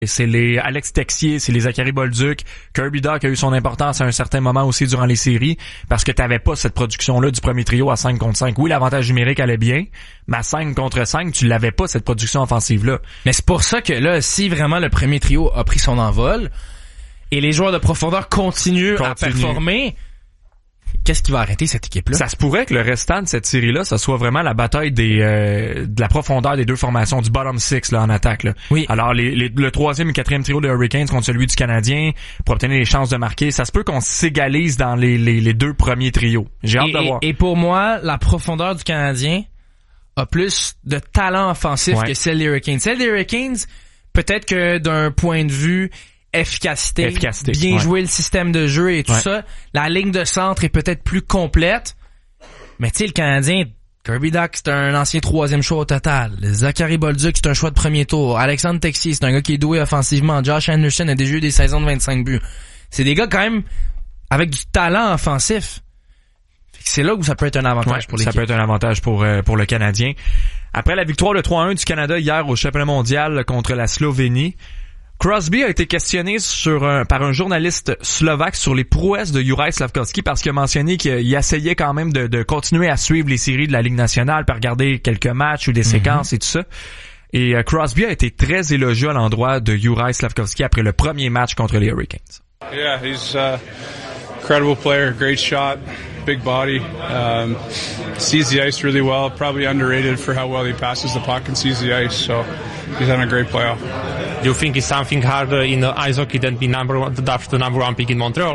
C'est les Alex Texier, c'est les Zachary Bolduc, Kirby Dach a eu son importance à un certain moment aussi durant les séries, parce que t'avais pas cette production-là du premier trio à 5 contre 5. Oui, l'avantage numérique allait bien, mais à 5 contre 5, tu l'avais pas, cette production offensive-là. Mais c'est pour ça que là, si vraiment le premier trio a pris son envol, et les joueurs de profondeur continuent à performer, qu'est-ce qui va arrêter cette équipe-là? Ça se pourrait que le restant de cette série-là, ça soit vraiment la bataille de la profondeur des deux formations, du bottom six là, en attaque. Là. Oui. Alors, le troisième et quatrième trio des Hurricanes contre celui du Canadien pour obtenir les chances de marquer, ça se peut qu'on s'égalise dans les deux premiers trios. J'ai hâte de voir. Et pour moi, la profondeur du Canadien a plus de talent offensif que celle des Hurricanes. Celle des Hurricanes, peut-être que d'un point de vue efficacité, bien jouer le système de jeu et tout ça. La ligne de centre est peut-être plus complète. Mais tu sais, le Canadien, Kirby Dach, c'est un ancien 3e choix au total. Zachary Bolduc, c'est un choix de premier tour. Alexandre Texier, c'est un gars qui est doué offensivement. Josh Anderson a déjà eu des saisons de 25 buts. C'est des gars quand même avec du talent offensif. C'est là où ça peut être un avantage pour l'équipe. Ça peut être un avantage pour le Canadien. Après la victoire de 3-1 du Canada hier au championnat mondial contre la Slovénie, Crosby a été questionné par un journaliste slovaque sur les prouesses de Juraj Slafkovský parce qu'il a mentionné qu'il essayait quand même de continuer à suivre les séries de la Ligue nationale, puis regarder quelques matchs ou des séquences et tout ça. Et Crosby a été très élogieux à l'endroit de Juraj Slafkovský après le premier match contre les Hurricanes. Yeah, he's a incredible player, great shot, big body, sees the ice really well, probably underrated for how well he passes the puck and sees the ice, so he's having a great playoff. Do you think it's something harder in ice hockey than be the number one pick in Montreal?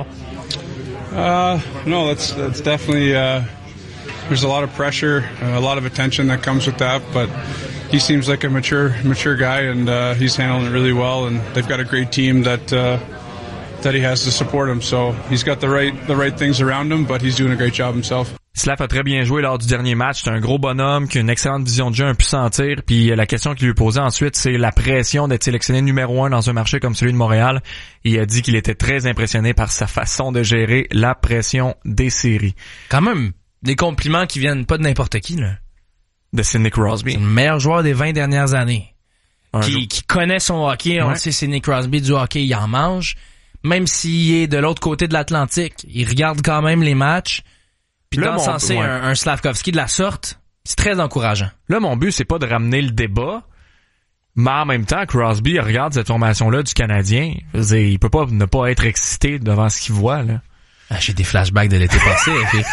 No, that's definitely, there's a lot of pressure, a lot of attention that comes with that, but he seems like a mature guy and he's handling it really well, and they've got a great team that he has to support him, so he's got the right things around him, but he's doing a great job himself. Slav a très bien joué lors du dernier match. C'est un gros bonhomme qui a une excellente vision de jeu, un puissant tir. Puis la question qu'il lui posait ensuite, c'est la pression d'être sélectionné numéro 1 dans un marché comme celui de Montréal. Et il a dit qu'il était très impressionné par sa façon de gérer la pression des séries. Quand même, des compliments qui viennent pas de n'importe qui, là. De Sidney Crosby. C'est le meilleur joueur des 20 dernières années. Qui connaît son hockey. On sait Sidney Crosby du hockey, il en mange. Même s'il est de l'autre côté de l'Atlantique, il regarde quand même les matchs. Puis d'encenser un Slafkovský de la sorte, c'est très encourageant. Là, mon but, c'est pas de ramener le débat, mais en même temps, Crosby regarde cette formation-là du Canadien. Je veux dire, il peut pas ne pas être excité devant ce qu'il voit, là. Ah, j'ai des flashbacks de l'été passé.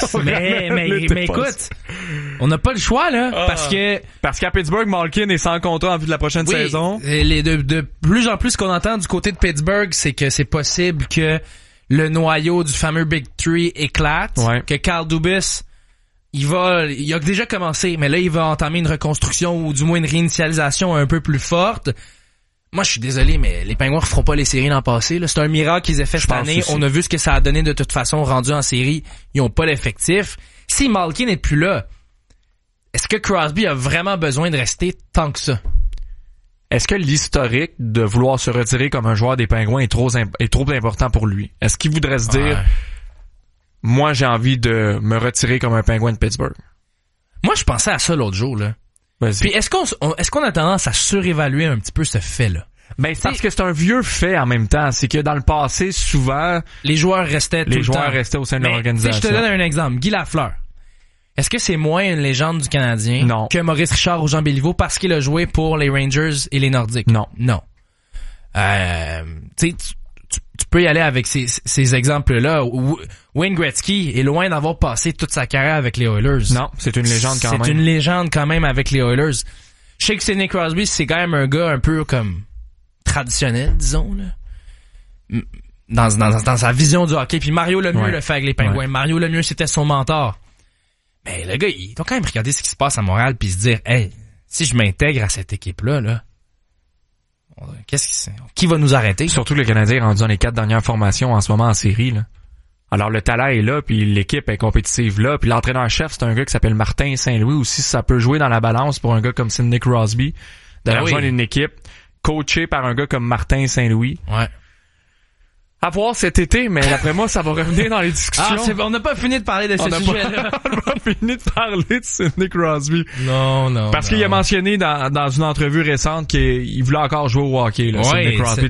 mais écoute, on n'a pas le choix, là, parce qu'à Pittsburgh, Malkin est sans contrat en vue de la prochaine saison. De plus en plus, ce qu'on entend du côté de Pittsburgh, c'est que c'est possible que le noyau du fameux Big Three éclate, que Carl Dubas, il a déjà commencé, mais là, il va entamer une reconstruction ou du moins une réinitialisation un peu plus forte. Moi, je suis désolé, mais les Pingouins ne feront pas les séries l'an passé. Là. C'est un miracle qu'ils aient fait cette année. On a vu ce que ça a donné de toute façon. Rendu en série, ils ont pas l'effectif. Si Malkin n'est plus là, est-ce que Crosby a vraiment besoin de rester tant que ça? Est-ce que l'historique de vouloir se retirer comme un joueur des Pingouins est trop important pour lui? Est-ce qu'il voudrait se dire, moi, j'ai envie de me retirer comme un Pingouin de Pittsburgh? Moi, je pensais à ça l'autre jour, là. Vas-y. Puis est-ce qu'on a tendance à surévaluer un petit peu ce fait-là? Ben, parce que c'est un vieux fait en même temps. C'est que dans le passé, souvent, les joueurs restaient au sein de l'organisation. Je te donne un exemple. Guy Lafleur. Est-ce que c'est moins une légende du Canadien que Maurice Richard ou Jean Béliveau parce qu'il a joué pour les Rangers et les Nordiques? Non. Tu peux y aller avec ces exemples-là. Wayne Gretzky est loin d'avoir passé toute sa carrière avec les Oilers. Non, c'est une légende quand même. C'est une légende quand même avec les Oilers. Je sais que Sidney Crosby, c'est quand même un gars un peu comme traditionnel, disons, là. Dans sa vision du hockey. Puis Mario Lemieux le fait avec les Pingouins. Mario Lemieux, c'était son mentor. Mais le gars, il doit quand même regarder ce qui se passe à Montréal puis se dire, hey, si je m'intègre à cette équipe-là, là, qui va nous arrêter? Surtout que le Canadien est rendu dans les 4 dernières formations en ce moment en série, là. Alors le talent est là, puis l'équipe est compétitive là, puis l'entraîneur-chef, c'est un gars qui s'appelle Martin Saint-Louis aussi, ça peut jouer dans la balance pour un gars comme Sidney Crosby, de rejoindre une équipe coachée par un gars comme Martin Saint-Louis. Ouais. À voir cet été, mais d'après moi, ça va revenir dans les discussions. On n'a pas fini de parler de ce sujet-là. On n'a pas fini de parler de Sidney Crosby. Non. Parce qu'il a mentionné dans une entrevue récente qu'il voulait encore jouer au hockey, là, Sidney Crosby.